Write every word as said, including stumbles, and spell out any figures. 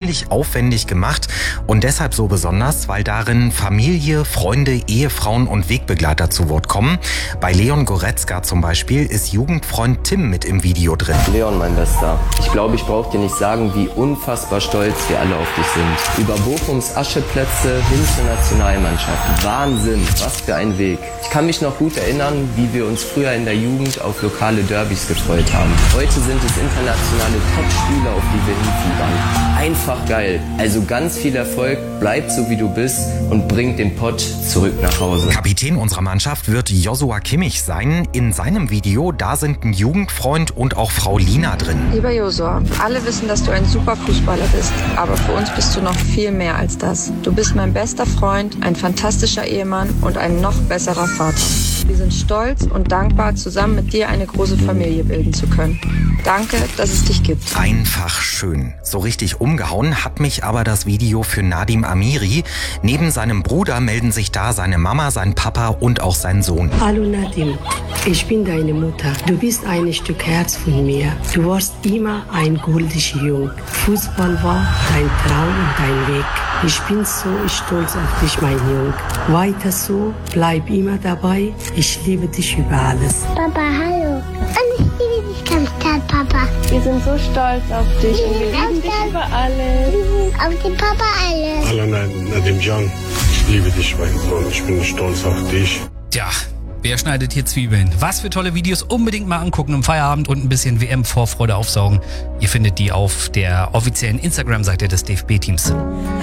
ziemlich aufwendig gemacht und deshalb so besonders, weil darin Familie, Freunde, Ehefrauen und Wegbegleiter zu Wort kommen. Bei Leon Goretzka zum Beispiel ist Jugendfreund Tim mit im Video drin. Leon, mein Bester, ich glaube, ich brauche dir nicht sagen, wie unfassbar stolz wir alle auf dich sind. Über Bochums Ascheplätze hin zur Nationalmannschaft. Wahnsinn, was für ein Weg. Ich kann mich noch gut erinnern, wie wir uns früher in der Jugend auf lokale Derbys gefreut haben. Heute sind es internationale Top-Spiele, auf die wir hinfiebern. Einfach geil. Also ganz viel Erfolg, bleib so wie du bist und bring den Pott zurück nach Hause. Kapitän unserer Mannschaft wird Joshua Kimmich sein. In seinem Video, da sind ein Jugendfreund und auch Frau Lina drin. Lieber Joshua, alle wissen, dass du ein super Fußballer bist, aber für uns bist du noch viel mehr als das. Du bist mein bester Freund, ein fantastischer Ehemann und ein noch besserer Vater. Wir sind stolz und dankbar, zusammen mit dir eine große Familie bilden zu können. Danke, dass es dich gibt. Einfach schön. So richtig umgehauen hat mich aber das Video für Nadim Amiri. Neben seinem Bruder melden sich da seine Mama, sein Papa und auch sein Sohn. Hallo Nadim, ich bin deine Mutter. Du bist ein Stück Herz von mir. Du warst immer ein goldiger Junge. Fußball war dein Traum und dein Weg. Ich bin so stolz auf dich, mein Junge. Weiter so, bleib immer dabei. Ich liebe dich über alles. Papa, hallo. Und ich liebe dich ganz doll, Papa. Wir sind so stolz auf dich und wir lieben dich über alles. Auf den Papa alles. Hallo Nadim Can, ich liebe dich, mein Sohn. Ich bin stolz auf dich. Tja, wer schneidet hier Zwiebeln? Was für tolle Videos, unbedingt mal angucken im Feierabend und ein bisschen W M-Vorfreude aufsaugen. Ihr findet die auf der offiziellen Instagram-Seite des D F B-Teams.